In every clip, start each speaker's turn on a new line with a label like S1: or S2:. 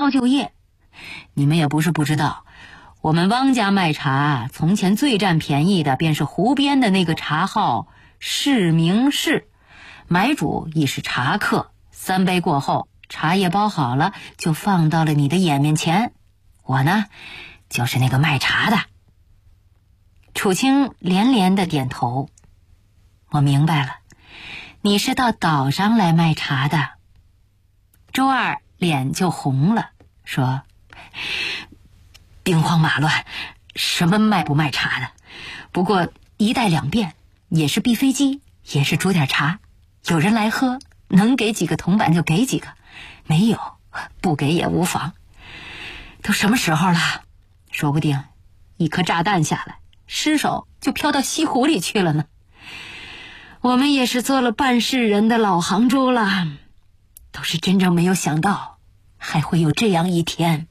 S1: 报就业。你们也不是不知道，我们汪家卖茶从前最占便宜的便是湖边的那个茶号市明市，买主亦是茶客，3杯过后茶叶包好了就放到了你的眼面前。我呢就是那个卖茶的。楚清连连的点头，我明白了，你是到岛上来卖茶的。周二脸就红了，说兵荒马乱，什么卖不卖茶的，不过1带2便，也是避飞机，也是煮点茶，有人来喝，能给几个铜板就给几个，没有不给也无妨。都什么时候了，说不定一颗炸弹下来，尸首就飘到西湖里去了呢。我们也是做了半世人的老杭州了，都是真正没有想到还会有这样一天。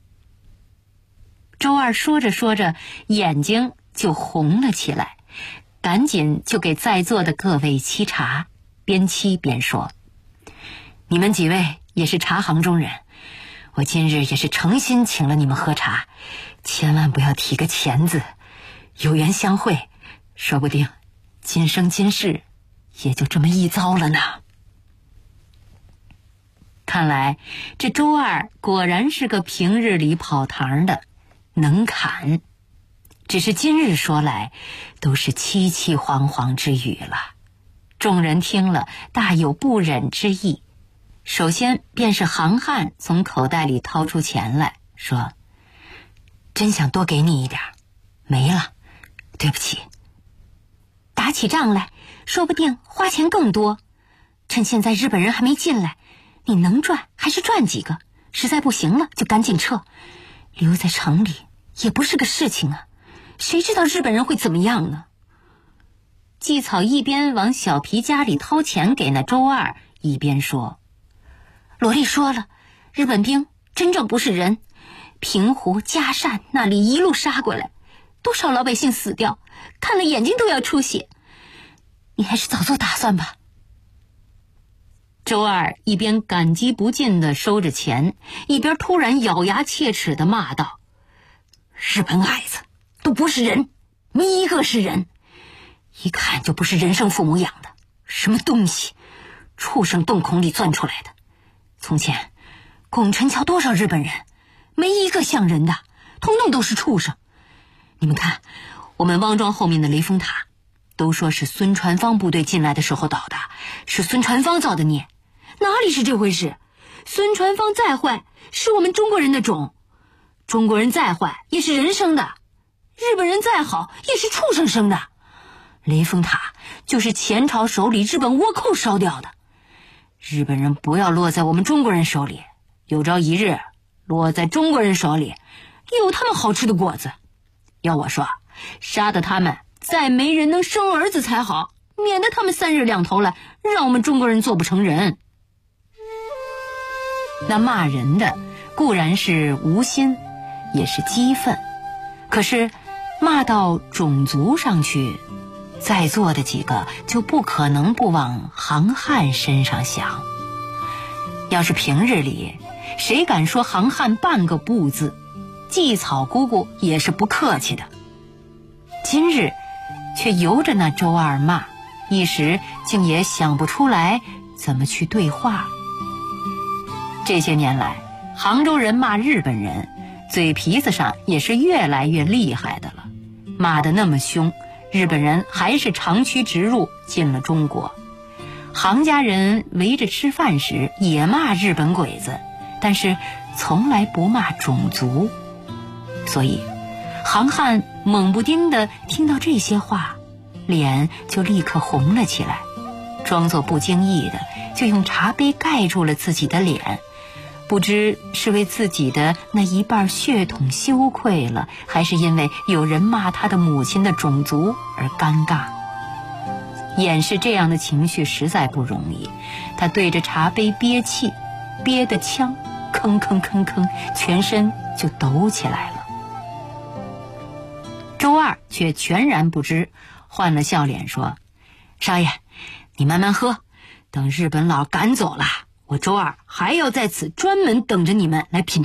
S1: 周二说着说着眼睛就红了起来，赶紧就给在座的各位沏茶，边沏边说，你们几位也是茶行中人，我今日也是诚心请了你们喝茶，千万不要提个钱字，有缘相会，说不定今生今世也就这么一遭了呢。看来这周二果然是个平日里跑堂的，能侃，只是今日说来都是凄凄惶惶之语了。众人听了大有不忍之意。首先便是杭汉从口袋里掏出钱来，说，真想多给你一点，没了，对不起。打起仗来说不定花钱更多，趁现在日本人还没进来，你能赚还是赚几个，实在不行了就赶紧撤，留在城里也不是个事情啊，谁知道日本人会怎么样呢？季草一边往小皮夹里掏钱给那周二，一边说，罗莉说了，日本兵真正不是人，平湖、嘉善那里一路杀过来，多少老百姓死掉，看了眼睛都要出血，你还是早做打算吧。周二一边感激不尽地收着钱，一边突然咬牙切齿地骂道，日本矮子都不是人，没一个是人，一看就不是人生父母养的，什么东西，畜生洞孔里钻出来的。从前拱辰桥多少日本人，没一个像人的，通通都是畜生。你们看我们汪庄后面的雷峰塔，都说是孙传芳部队进来的时候倒的，是孙传芳造的孽，哪里是这回事？孙传芳再坏是我们中国人的种，中国人再坏也是人生的，日本人再好也是畜生生的。雷峰塔就是前朝手里日本倭寇烧掉的，日本人不要落在我们中国人手里，有朝一日落在中国人手里，有他们好吃的果子。要我说，杀得他们再没人能生儿子才好，免得他们3日2头来，让我们中国人做不成人。那骂人的固然是无心，也是激愤，可是骂到种族上去，在座的几个就不可能不往杭汉身上想。要是平日里谁敢说杭汉半个不字，季草姑姑也是不客气的。今日却由着那周二骂，一时竟也想不出来怎么去对话。这些年来，杭州人骂日本人，嘴皮子上也是越来越厉害的了，骂得那么凶，日本人还是长驱直入进了中国。杭家人围着吃饭时也骂日本鬼子，但是从来不骂种族。所以杭汉猛不丁地听到这些话，脸就立刻红了起来，装作不经意的就用茶杯盖住了自己的脸，不知是为自己的那一半血统羞愧了，还是因为有人骂他的母亲的种族而尴尬。掩饰这样的情绪实在不容易，他对着茶杯憋气，憋得呛，吭吭吭吭，全身就抖起来了。周二却全然不知，换了笑脸说，少爷你慢慢喝，等日本佬赶走了，我周二还要在此专门等着你们来品